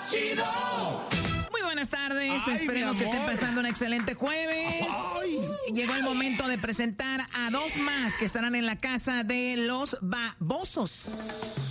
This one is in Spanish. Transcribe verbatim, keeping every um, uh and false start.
chido. Muy buenas tardes, Ay, esperemos que estén pasando un excelente jueves. Ay. Llegó el momento de presentar a dos más que estarán en la casa de los babosos.